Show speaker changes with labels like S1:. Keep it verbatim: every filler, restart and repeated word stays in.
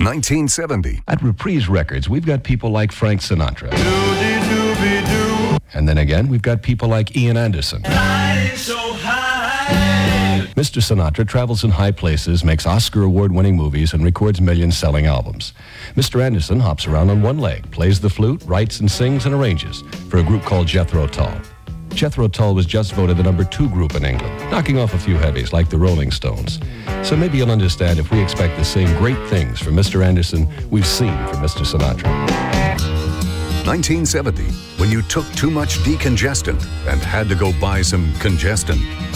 S1: nineteen seventy.
S2: At Reprise Records, we've got people like Frank Sinatra. And then again, we've got people like Ian Anderson.
S3: So high.
S2: Mister Sinatra travels in high places, makes Oscar award-winning movies, and records million-selling albums. Mister Anderson hops around on one leg, plays the flute, writes and sings and arranges for a group called Jethro Tull. Jethro Tull was just voted the number two group in England, knocking off a few heavies like the Rolling Stones. So maybe you'll understand if we expect the same great things from Mister Anderson we've seen from Mister Sinatra.
S1: nineteen seventy, when you took too much decongestant and had to go buy some congestant.